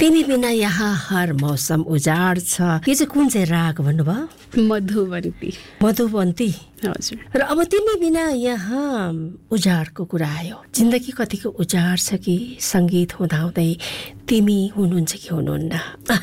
तिमी बिना यहाँ हर मौसम उजाड छ, यो चाहिँ कुन चाहिँ राग भन्नुभयो? मधुवन्ती। मधुवन्ती, हजुर। र अब तिमी बिना यहाँ उजाडको कुरा आयो। जिन्दगी कतिको उजाड छ कि सङ्गीत हुँदाहुँदै तिमी हुनुहुन्छ कि हुनुहुन्न?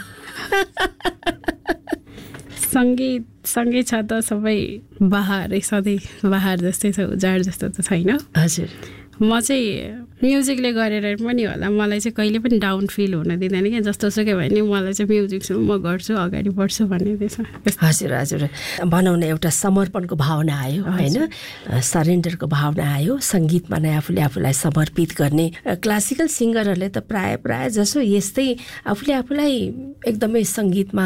सँगै छ त सबै बहारै, सधैँ बहार जस्तै छ, उजाड जस्तो त छैन। हजुर। म चाहिँ म्युजिकले गरेर पनि होला, मलाई चाहिँ कहिले पनि डाउन फिल हुन दिँदैन क्या। जस्तो सुकै भयो नि मलाई चाहिँ म्युजिक सुन्नु, म गर्छु, अगाडि बढ्छु भन्ने त्यसमा। हजुर हजुर, भनौँ न एउटा समर्पणको भावना आयो होइन, सरेन्डरको भावना आयो। सङ्गीतमा नै आफूलाई समर्पित गर्ने क्लासिकल सिङ्गरहरूले त प्राय जसो यस्तै आफूलाई एकदमै सङ्गीतमा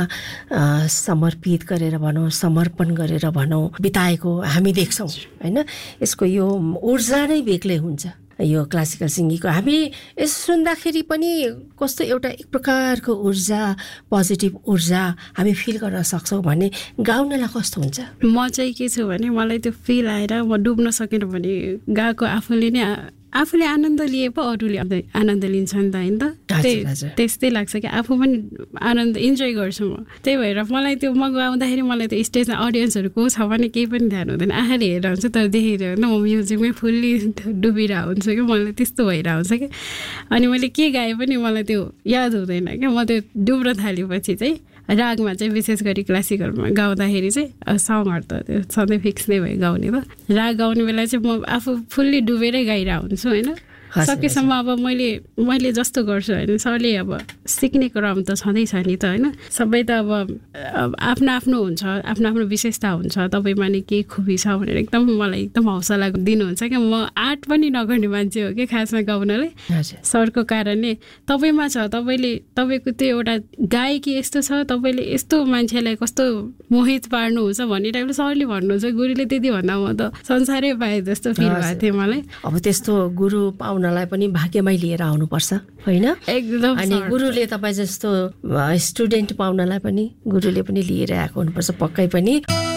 समर्पित गरेर भनौँ, समर्पण गरेर भनौँ बिताएको हामी देख्छौँ होइन। यसको यो ऊर्जा नै बेग्लै हुन्छ यो क्लासिकल सिङ्गिङको। हामी यसो सुन्दाखेरि पनि कस्तो एउटा एक प्रकारको ऊर्जा, पोजिटिभ ऊर्जा हामी फिल गर्न सक्छौँ भने गाउनलाई कस्तो हुन्छ? म चाहिँ के छु भने मलाई त्यो फिल आएर म डुब्न सकेन भने गाएको आफूले आनन्द लिए पो अरूले आनन्द लिन्छ नि त होइन त। त्यस्तै लाग्छ कि आफू पनि आनन्द इन्जोय गर्छु म। त्यही भएर मलाई त्यो म गाउँदाखेरि मलाई त्यो स्टेजमा अडियन्सहरू को छ भने केही पनि ध्यान हुँदैन, आँखाले हेरेर हुन्छ तर देखिरहेको म म्युजिकमै फुल्ली डुबिरहेको हुन्छु कि, मलाई त्यस्तो भइरहेको हुन्छ कि। अनि मैले के गाएँ पनि मलाई त्यो याद हुँदैन क्या। म त्यो डुब्न थालेपछि चाहिँ रागमा चाहिँ विशेष गरी क्लासिकलमा गाउँदाखेरि चाहिँ सङहरू त त्यो सधैँ फिक्स नै भयो गाउने त। राग गाउने बेला चाहिँ म आफू फुल्ली डुबेरै गाइरहेको हुन्छु होइन। सकेसम्म अब मैले जस्तो गर्छु होइन, सरले अब सिक्ने क्रम त छँदैछ नि त होइन। सबै त अब आफ्नो आफ्नो हुन्छ, आफ्नो आफ्नो विशेषता हुन्छ, तपाईँमा नि के खुबी छ भनेर एकदम मलाई एकदम हौसला दिनुहुन्छ क्या। म आर्ट पनि नगर्ने मान्छे हो कि खासमा गाउनले। सरको कारणले तपाईँमा छ, तपाईँको त्यो एउटा गायकी यस्तो छ, तपाईँले यस्तो मान्छेलाई कस्तो मोहित पार्नुहुन्छ भन्ने टाइपले सरले भन्नुहुन्छ। गुरुले त्यति भन्दा म त संसारै पाएँ जस्तो फिल भएको थियो मलाई। अब त्यस्तो गुरु पाउनलाई पनि भाग्यमै लिएर आउनुपर्छ होइन एकदम। अनि गुरुले तपाईँ जस्तो स्टुडेन्ट पाउनलाई पनि गुरुले पनि लिएर आएको हुनुपर्छ पक्कै पनि।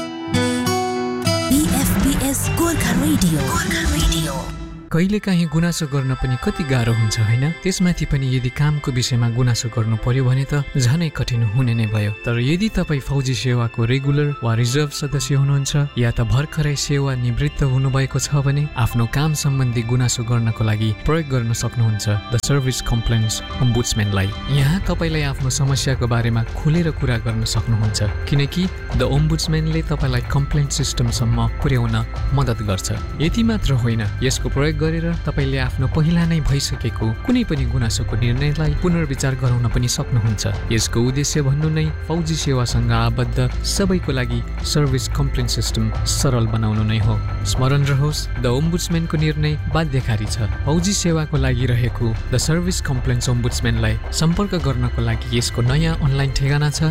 BFBS Gorkha radio. कहिलेकाहीँ गुनासो गर्न पनि कति गाह्रो हुन्छ होइन। त्यसमाथि पनि यदि कामको विषयमा गुनासो गर्नु पर्यो भने त झनै कठिन हुने नै भयो। तर यदि तपाईँ फौजी सेवाको रेगुलर वा रिजर्भ सदस्य हुनुहुन्छ या त भर्खरै सेवा निवृत्त हुनुभएको छ भने आफ्नो काम सम्बन्धी गुनासो गर्नको लागि प्रयोग गर्न सक्नुहुन्छ द सर्भिस कम्प्लेन्स ओम्बुड्सम्यानलाई। यहाँ तपाईँलाई आफ्नो समस्याको बारेमा खुलेर कुरा गर्न सक्नुहुन्छ, किनकि द ओम्बुड्सम्यानले तपाईँलाई कम्प्लेन्ट सिस्टमसम्म पुर्याउन मद्दत गर्छ। यति मात्र होइन, यसको प्रयोग गरेर तपाईँले आफ्नो पहिला नै भइसकेको कुनै पनि गुनासोको निर्णयलाई पुनर्विचार गराउन पनि सक्नुहुन्छ। यसको उद्देश्य भन्नु नै फौजी सेवासँग आबद्ध सबैको लागि सर्भिस कम्प्लेन्ट सिस्टम सरल बनाउनु नै हो। स्मरण रहोस्, द ओम्बुड्सम्यानको निर्णय बाध्यकारी छ। फौजी सेवाको लागि रहेको द सर्भिस कम्प्लेन्स ओम्बुड्सम्यानलाई सम्पर्क गर्नको लागि यसको नयाँ अनलाइन ठेगाना छ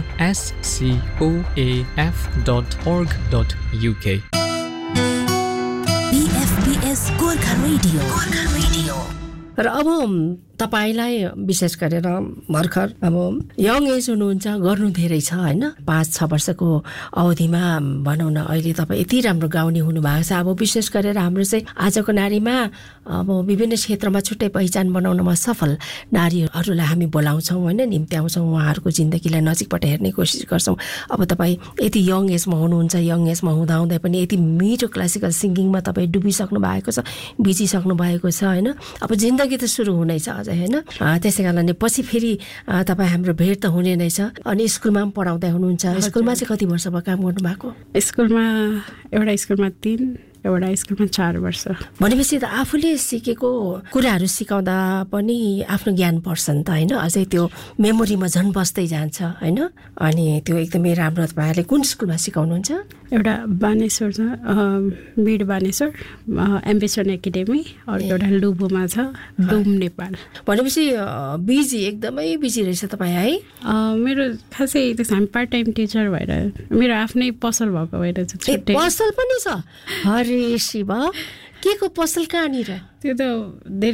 scoaf.org.uk। BFBS Gorkha radio. र अब तपाईँलाई विशेष गरेर भर्खर अब यङ एज हुनुहुन्छ, गर्नु धेरै छ होइन। 5-6 वर्षको अवधिमा भनौँ न अहिले तपाईँ यति राम्रो गाउने हुनुभएको छ। अब विशेष गरेर हाम्रो चाहिँ आजको नारीमा अब विभिन्न क्षेत्रमा छुट्टै पहिचान बनाउनमा सफल नारीहरूलाई हामी बोलाउँछौँ होइन, निम्त्याउँछौँ, उहाँहरूको जिन्दगीलाई नजिकबाट हेर्ने कोसिस गर्छौँ। अब तपाईँ यति यङ एजमा हुनुहुन्छ, यङ एजमा हुँदाहुँदै पनि यति मिठो क्लासिकल सिङ्गिङमा तपाईँ डुबिसक्नु भएको छ, बिजिसक्नु भएको छ होइन। अब जिन्दगी त सुरु हुनेछ अझै होइन। त्यसै कारणले पछि फेरि तपाईँ हाम्रो भेट त हुने नै छ। अनि स्कुलमा पनि पढाउँदै हुनुहुन्छ। स्कुलमा चाहिँ कति वर्ष भयो काम गर्नुभएको? स्कुलमा एउटा स्कुलमा 3, एउटा स्कुलमा 4 वर्ष। भनेपछि त आफूले सिकेको कुराहरू सिकाउँदा पनि आफ्नो ज्ञान बढ्छ नि त होइन, अझै त्यो मेमोरीमा झन् बस्दै जान्छ होइन। अनि त्यो एकदमै राम्रो। तपाईँहरूले कुन स्कुलमा सिकाउनुहुन्छ? एउटा बानेश्वर छ, बिड बानेश्वर एम्बिसन एकाडेमी, अर्को एउटा लुबोमा छ, डुम नेपाल। भनेपछि बिजी, एकदमै बिजी रहेछ तपाईँ है। मेरो खासै त्यसो हामी पार्ट टाइम टिचर भएर मेरो आफ्नै पसल भएको भएर पसल पनि छ? हरे शिव, के को पसल कहाँनिर? त्यो त धेरै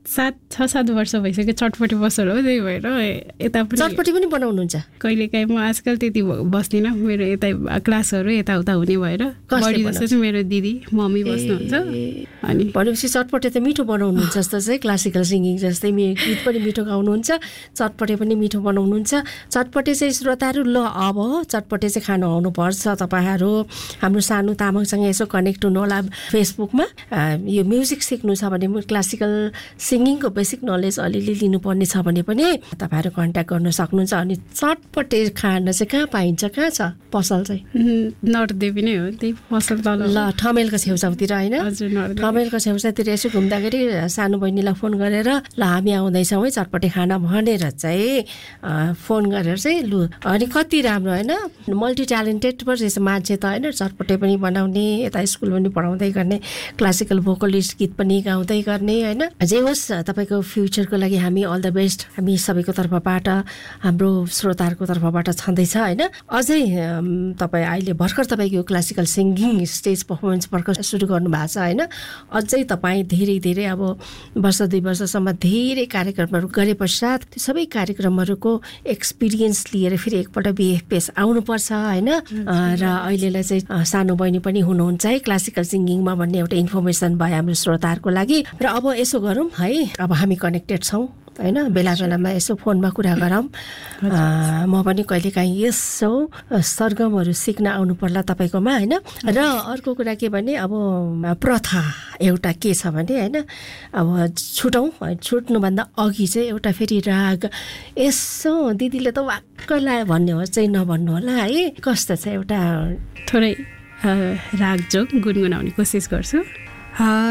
6-7 वर्ष भइसक्यो चटपटे पसल हो, त्यही भएर यता पनि चटपटे पनि बनाउनुहुन्छ? कहिलेकाहीँ म आजकल त्यति बस्दिनँ, मेरो यता क्लासहरू यताउता हुने भएर बढी जस्तो चाहिँ मेरो दिदी मम्मी बस्नुहुन्छ। अनि भनेपछि चटपटे त मिठो बनाउनुहुन्छ जस्तो चाहिँ क्लासिकल सिङ्गिङ जस्तै गीत पनि मिठो गाउनुहुन्छ, चटपटे पनि मिठो बनाउनुहुन्छ। चटपटे चाहिँ श्रोताहरू ल अब चटपटे चाहिँ खानु आउनुपर्छ तपाईँहरू। हाम्रो सानु तामाङसँग यसो कनेक्ट हुनु होला फेसबुकमा। यो म्युजिक सिक्नु छ भने क्लासिकल सिङ्गिङको बेसिक नलेज अलिअलि लिनुपर्ने छ भने पनि तपाईँहरू कन्ट्याक्ट गर्न सक्नुहुन्छ। अनि चटपटे खान चाहिँ कहाँ पाइन्छ, कहाँ छ पसल चाहिँ? नरदेवी नै हो, त्यही पसल तल ल ठमेलको छेउछाउतिर होइन? ठमेलको छेउछाउतिर यसो घुम्दाखेरि सानो बहिनीलाई फोन गरेर ल हामी आउँदैछौँ है चटपटे खाना भनेर चाहिँ फोन गरेर चाहिँ लु। अनि कति राम्रो होइन, मल्टी ट्यालेन्टेड पो रहेछ मान्छे त होइन, चटपटे पनि बनाउने, यता स्कुल पनि पढाउँदै गर्ने, क्लासिकल भोकलिस्ट गीत पनि गाउँदै गर्ने होइन। जे होस् तपाईँको फ्युचरको लागि हामी अल द बेस्ट हामी सबैको तर्फबाट, हाम्रो श्रोताहरूको तर्फबाट छँदैछ होइन। अझै तपाईँ अहिले भर्खर तपाईँको क्लासिकल सिङ्गिङ स्टेज पर्फर्मेन्स भर्खर सुरु गर्नुभएको छ होइन। अझै तपाईँ धेरै धेरै अब वर्ष 2 वर्षसम्म धेरै कार्यक्रमहरू गरे पश्चात त्यो सबै कार्यक्रमहरूको एक्सपिरियन्स लिएर फेरि एकपल्ट बिएफपिएस आउनुपर्छ होइन। र अहिलेलाई चाहिँ सानो बहिनी पनि हुनुहुन्छ है क्लासिकल सिङ्गिङमा भन्ने एउटा इन्फर्मेसन भयो हाम्रो श्रोताहरूको लागि। र अब यसो गरौँ है, अब हामी कनेक्टेड छौँ होइन, बेला बेलामा यसो फोनमा कुरा गरौँ। म पनि कहिलेकाहीँ यसो सरगमहरू सिक्न आउनु पर्ला तपाईँकोमा होइन। र अर्को कुरा के भने अब प्रथा एउटा के छ भने होइन, अब छुट्नुभन्दा अघि चाहिँ एउटा फेरि राग यसो दिदीले त वाक्क लायो भन्ने हो चाहिँ नभन्नु होला है, कस्तो छ एउटा थोरै राग जोग गुनगुनाउने कोसिस गर्छु।